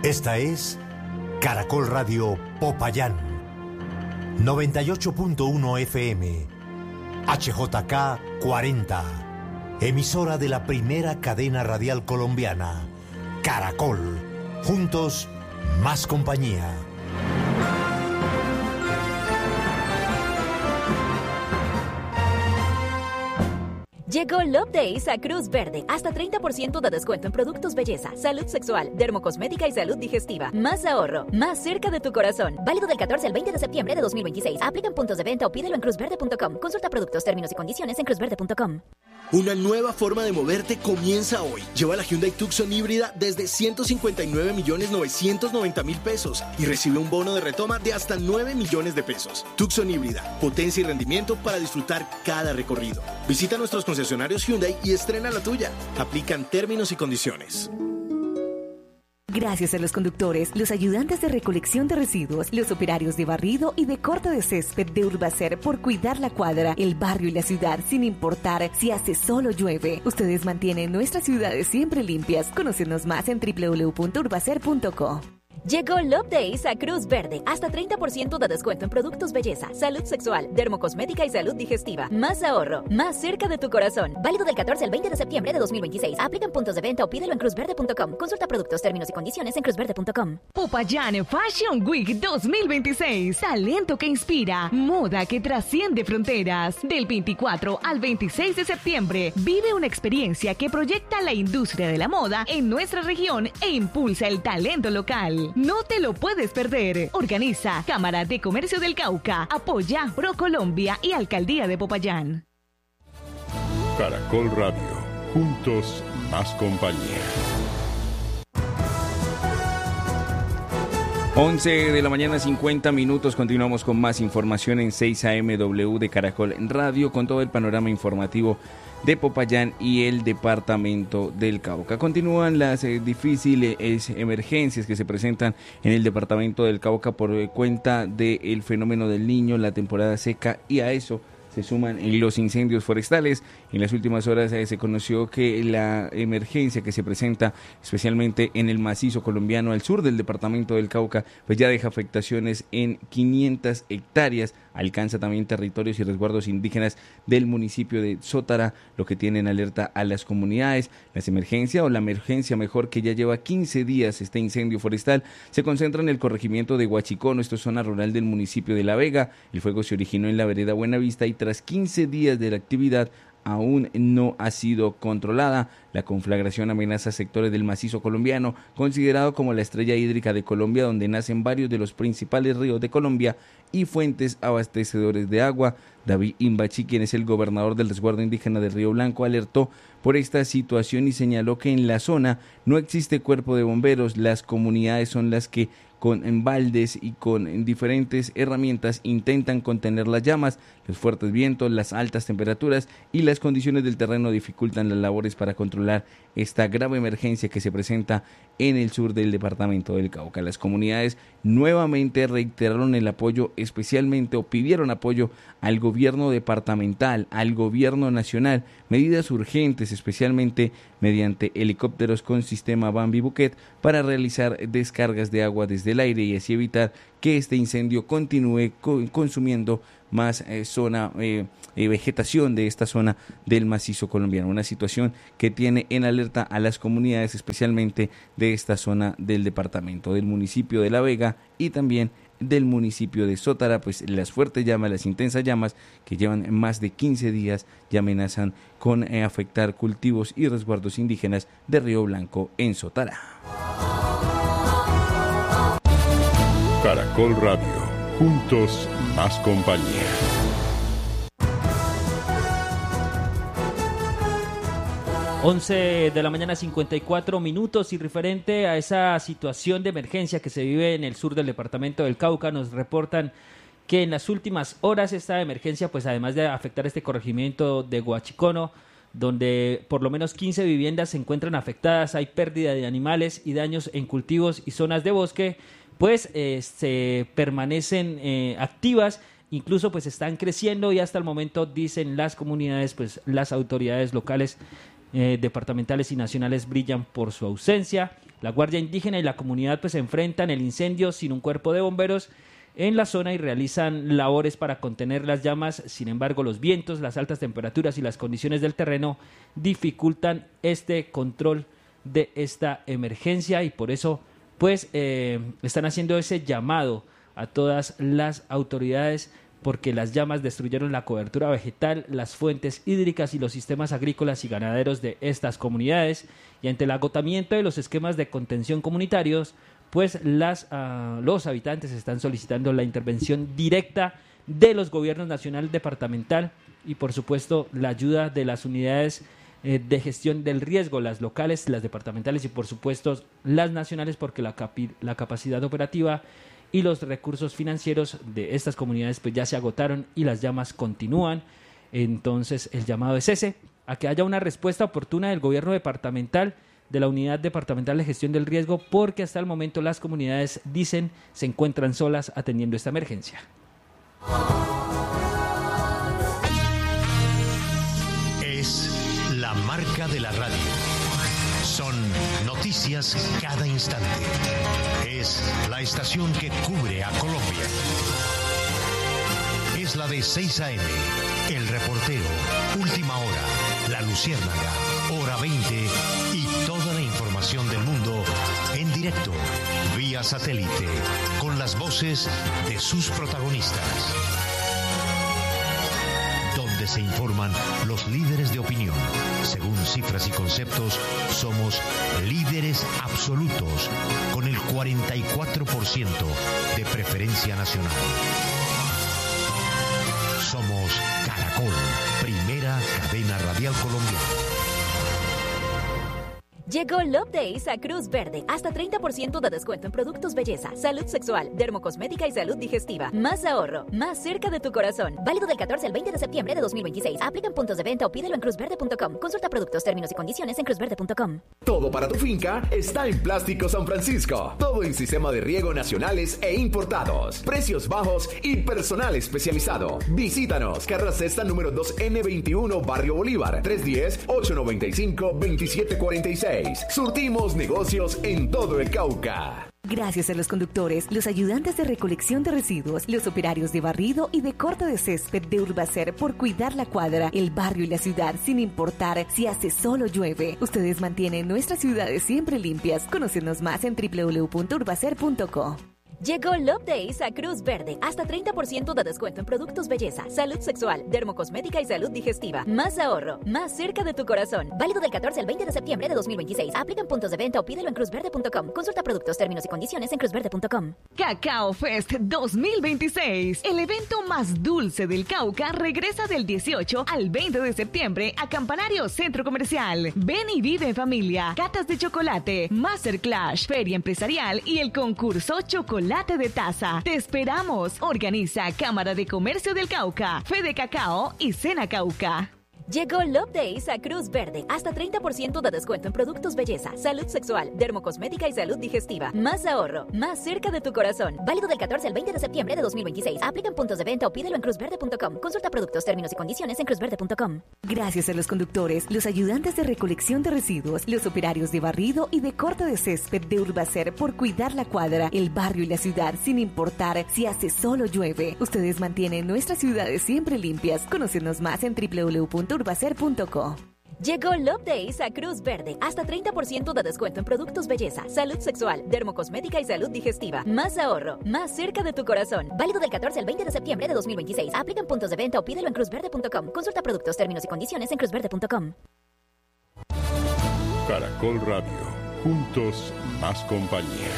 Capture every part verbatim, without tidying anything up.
Esta es Caracol Radio Popayán, noventa y ocho punto uno F M, H J K cuarenta, emisora de la primera cadena radial colombiana, Caracol. Juntos, más compañía. Llegó Love Days a Cruz Verde. Hasta treinta por ciento de descuento en productos belleza, salud sexual, dermocosmética y salud digestiva. Más ahorro, más cerca de tu corazón. Válido del catorce al veinte de septiembre de dos mil veintiséis. Aplican puntos de venta o pídelo en cruz verde punto com. Consulta productos, términos y condiciones en cruz verde punto com. Una nueva forma de moverte comienza hoy. Lleva la Hyundai Tucson híbrida desde ciento cincuenta y nueve millones novecientos noventa mil pesos y recibe un bono de retoma de hasta nueve millones de pesos. Tucson híbrida, potencia y rendimiento para disfrutar cada recorrido. Visita nuestros concesionarios Hyundai y estrena la tuya. Aplican términos y condiciones. Gracias a los conductores, los ayudantes de recolección de residuos, los operarios de barrido y de corte de césped de Urbacer por cuidar la cuadra, el barrio y la ciudad sin importar si hace sol o llueve. Ustedes mantienen nuestras ciudades siempre limpias. Conócenos más en doble u doble u doble u punto urbacer punto co. Llegó Love Days a Cruz Verde. Hasta treinta por ciento de descuento en productos belleza, salud sexual, dermocosmética y salud digestiva. Más ahorro, más cerca de tu corazón. Válido del catorce al veinte de septiembre de dos mil veintiséis. Aplican puntos de venta o pídelo en cruz verde punto com. Consulta productos, términos y condiciones en cruz verde punto com. Popayán Fashion Week dos mil veintiséis. Talento que inspira, moda que trasciende fronteras. Del veinticuatro al veintiséis de septiembre, vive una experiencia que proyecta la industria de la moda en nuestra región e impulsa el talento local. No te lo puedes perder. Organiza Cámara de Comercio del Cauca, apoya ProColombia y Alcaldía de Popayán. Caracol Radio, juntos más compañía. once de la mañana, cincuenta minutos. Continuamos con más información en seis A M W de Caracol Radio con todo el panorama informativo de Popayán y el departamento del Cauca. Continúan las eh, difíciles emergencias que se presentan en el departamento del Cauca por eh, cuenta del fenómeno del Niño, la temporada seca, y a eso se suman los incendios forestales. En las últimas horas eh, se conoció que la emergencia que se presenta especialmente en el macizo colombiano al sur del departamento del Cauca pues ya deja afectaciones en quinientas hectáreas, alcanza también territorios y resguardos indígenas del municipio de Sotara, lo que tiene en alerta a las comunidades. Las emergencias o la emergencia mejor que ya lleva quince días este incendio forestal se concentra en el corregimiento de Huachicono, esto es zona rural del municipio de La Vega. El fuego se originó en la vereda Buenavista y tras quince días de la actividad aún no ha sido controlada. La conflagración amenaza sectores del macizo colombiano, considerado como la estrella hídrica de Colombia, donde nacen varios de los principales ríos de Colombia y fuentes abastecedores de agua. David Imbachi, quien es el gobernador del resguardo indígena de Río Blanco, alertó por esta situación y señaló que en la zona no existe cuerpo de bomberos. Las comunidades son las que con embaldes y con diferentes herramientas intentan contener las llamas. Los fuertes vientos, las altas temperaturas y las condiciones del terreno dificultan las labores para controlar esta grave emergencia que se presenta en el sur del departamento del Cauca. Las comunidades nuevamente reiteraron el apoyo, especialmente o pidieron apoyo al gobierno departamental, al gobierno nacional, medidas urgentes, especialmente mediante helicópteros con sistema Bambi Buquet para realizar descargas de agua desde el aire y así evitar que este incendio continúe co- consumiendo más eh, zona, eh, eh, vegetación de esta zona del macizo colombiano. Una situación que tiene en alerta a las comunidades, especialmente de esta zona del departamento, del municipio de La Vega y también del municipio de Sotara, pues las fuertes llamas, las intensas llamas que llevan más de quince días ya amenazan con eh, afectar cultivos y resguardos indígenas de Río Blanco en Sotara. Caracol Radio, juntos más compañía. once de la mañana, cincuenta y cuatro minutos, y referente a esa situación de emergencia que se vive en el sur del departamento del Cauca, nos reportan que en las últimas horas esta emergencia, pues además de afectar este corregimiento de Huachicono, donde por lo menos quince viviendas se encuentran afectadas, hay pérdida de animales y daños en cultivos y zonas de bosque, pues eh, se permanecen eh, activas, incluso pues están creciendo y hasta el momento dicen las comunidades, pues las autoridades locales, Eh, departamentales y nacionales brillan por su ausencia. La Guardia Indígena y la comunidad pues enfrentan el incendio sin un cuerpo de bomberos en la zona y realizan labores para contener las llamas. Sin embargo, los vientos, las altas temperaturas y las condiciones del terreno dificultan este control de esta emergencia y por eso pues eh, están haciendo ese llamado a todas las autoridades porque las llamas destruyeron la cobertura vegetal, las fuentes hídricas y los sistemas agrícolas y ganaderos de estas comunidades y ante el agotamiento de los esquemas de contención comunitarios, pues las, uh, los habitantes están solicitando la intervención directa de los gobiernos nacional, departamental y por supuesto la ayuda de las unidades eh, de gestión del riesgo, las locales, las departamentales y por supuesto las nacionales porque la, capi- la capacidad operativa y los recursos financieros de estas comunidades pues ya se agotaron y las llamas continúan. Entonces el llamado es ese, a que haya una respuesta oportuna del gobierno departamental, de la Unidad Departamental de Gestión del Riesgo, porque hasta el momento las comunidades dicen se encuentran solas atendiendo esta emergencia. Es la marca de la radio. Son noticias cada instante. Es la estación que cubre a Colombia. Es la de seis a eme, El Reportero, Última Hora, La Luciérnaga, Hora veinte y toda la información del mundo en directo, vía satélite, con las voces de sus protagonistas. Donde se informan los líderes de opinión. Según cifras y conceptos, somos líderes absolutos, con el cuarenta y cuatro por ciento de preferencia nacional. Somos Caracol, primera cadena radial colombiana. Llegó Love Days a Cruz Verde. Hasta treinta por ciento de descuento en productos belleza, salud sexual, dermocosmética y salud digestiva. Más ahorro, más cerca de tu corazón. Válido del catorce al veinte de septiembre de dos mil veintiséis. Aplica en puntos de venta o pídelo en cruz verde punto com. Consulta productos, términos y condiciones en cruz verde punto com. Todo para tu finca está en Plástico San Francisco. Todo en sistema de riego nacionales e importados. Precios bajos y personal especializado. Visítanos. Carrera Sexta número dos ene veintiuno, Barrio Bolívar. tres uno cero, ocho nueve cinco, dos siete cuatro seis. Surtimos negocios en todo el Cauca. Gracias a los conductores, los ayudantes de recolección de residuos, los operarios de barrido y de corte de césped de Urbacer por cuidar la cuadra, el barrio y la ciudad sin importar si hace sol o llueve. Ustedes mantienen nuestras ciudades siempre limpias. Conócenos más en doble u doble u doble u punto urbacer punto co. Llegó Love Days a Cruz Verde. Hasta treinta por ciento de descuento en productos belleza, salud sexual, dermocosmética y salud digestiva. Más ahorro, más cerca de tu corazón. Válido del catorce al veinte de septiembre de dos mil veintiséis. Aplica en puntos de venta o pídelo en cruz verde punto com. Consulta productos, términos y condiciones en cruz verde punto com. Cacao Fest dos mil veintiséis. El evento más dulce del Cauca regresa del dieciocho al veinte de septiembre a Campanario Centro Comercial. Ven y vive en familia. Catas de chocolate, masterclass, feria empresarial y el concurso Chocolate de Taza. Te esperamos. Organiza Cámara de Comercio del Cauca, Fede Cacao y Cena Cauca. Llegó Love Days a Cruz Verde. Hasta treinta por ciento de descuento en productos belleza, salud sexual, dermocosmética y salud digestiva. Más ahorro, más cerca de tu corazón. Válido del catorce al veinte de septiembre de dos mil veintiséis. Aplica en puntos de venta o pídelo en cruz verde punto com. Consulta productos, términos y condiciones en cruz verde punto com. Gracias a los conductores, los ayudantes de recolección de residuos, los operarios de barrido y de corte de césped de Urbacer por cuidar la cuadra, el barrio y la ciudad sin importar si hace sol o llueve. Ustedes mantienen nuestras ciudades siempre limpias. Conócenos más en doble u doble u doble u punto urbacer punto co. Llegó Love Days a Cruz Verde. Hasta treinta por ciento de descuento en productos belleza, salud sexual, dermocosmética y salud digestiva. Más ahorro, más cerca de tu corazón. Válido del catorce al veinte de septiembre de dos mil veintiséis. Aplica en puntos de venta o pídelo en cruz verde punto com. Consulta productos, términos y condiciones en cruz verde punto com. Caracol Radio. Juntos, más compañía.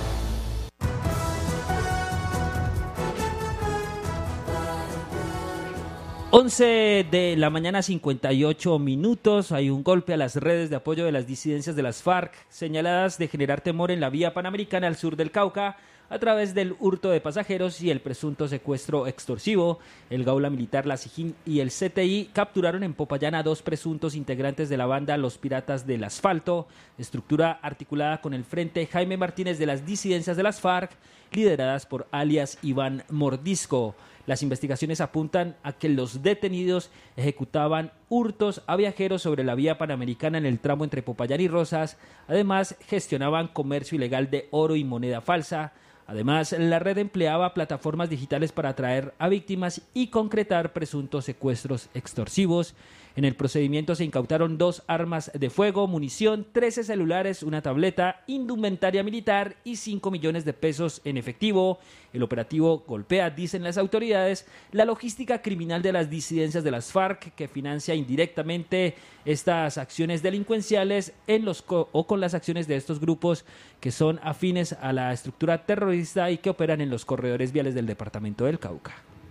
once de la mañana, cincuenta y ocho minutos. Hay un golpe a las redes de apoyo de las disidencias de las FARC, señaladas de generar temor en la vía panamericana al sur del Cauca a través del hurto de pasajeros y el presunto secuestro extorsivo. El Gaula Militar, la SIJIN y el C T I capturaron en Popayán a dos presuntos integrantes de la banda Los Piratas del Asfalto, estructura articulada con el Frente Jaime Martínez de las disidencias de las FARC, lideradas por alias Iván Mordisco. Las investigaciones apuntan a que los detenidos ejecutaban hurtos a viajeros sobre la vía panamericana en el tramo entre Popayán y Rosas. Además, gestionaban comercio ilegal de oro y moneda falsa. Además, la red empleaba plataformas digitales para atraer a víctimas y concretar presuntos secuestros extorsivos. En el procedimiento se incautaron dos armas de fuego, munición, trece celulares, una tableta, indumentaria militar y cinco millones de pesos en efectivo. El operativo golpea, dicen las autoridades, la logística criminal de las disidencias de las FARC, que financia indirectamente estas acciones delincuenciales en los co- o con las acciones de estos grupos que son afines a la estructura terrorista y que operan en los corredores viales del departamento del Cauca.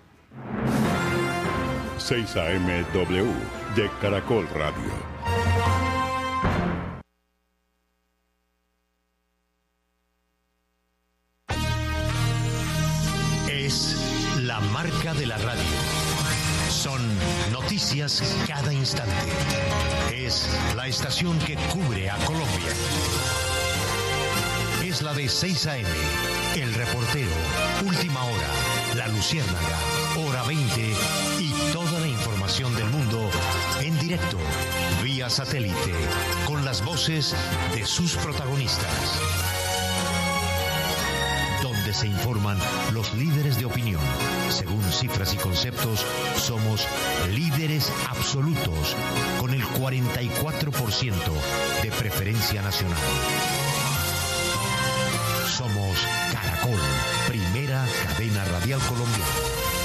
seis A M W de Caracol Radio. Es la marca de la radio. Son noticias cada instante. Es la estación que cubre a Colombia. Es la de seis A M, El Reportero, Última Hora, La Luciérnaga, Hora veinte y toda la información del mundo en directo, vía satélite, con las voces de sus protagonistas. Donde se informan los líderes de opinión. Según cifras y conceptos, somos líderes absolutos, con el cuarenta y cuatro por ciento de preferencia nacional. Somos Caracol, primera cadena radial colombiana.